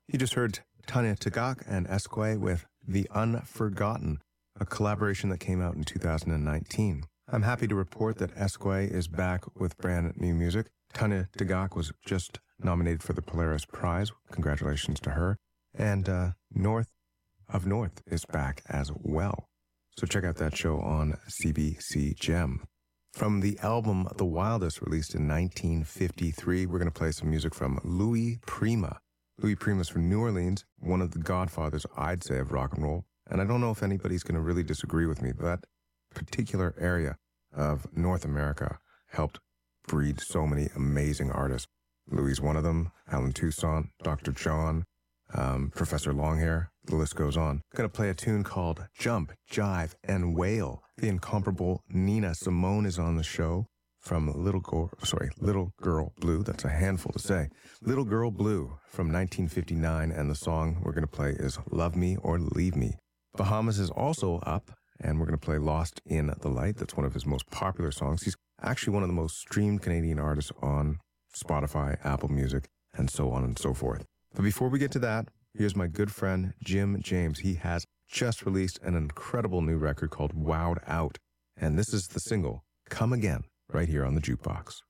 You just heard Tanya Tagaq and Esquay with The Unforgotten, a collaboration that came out in 2019. I'm happy to report that Esquay is back with brand new music. Tanya Tagaq was just nominated for the Polaris Prize. Congratulations to her. And North of North is back as well. So check out that show on CBC Gem. From the album The Wildest, released in 1953, we're going to play some music from Louis Prima. Louis Prima's from New Orleans, one of the godfathers, I'd say, of rock and roll. And I don't know if anybody's going to really disagree with me, but that particular area of North America helped breed so many amazing artists. Louis is one of them, Alan Toussaint, Dr. John, Professor Longhair, the list goes on. I'm going to play a tune called Jump, Jive, and Wail. The incomparable Nina Simone is on the show from Little Girl Blue. That's a handful to say. Little Girl Blue from 1959, and the song we're going to play is Love Me or Leave Me. Bahamas is also up, and we're going to play Lost in the Light. That's one of his most popular songs. He's actually one of the most streamed Canadian artists on Spotify, Apple Music, and so on and so forth. But before we get to that, here's my good friend Jim James. He has just released an incredible new record called Wowed Out, and this is the single, Come Again, right here on the Jukebox.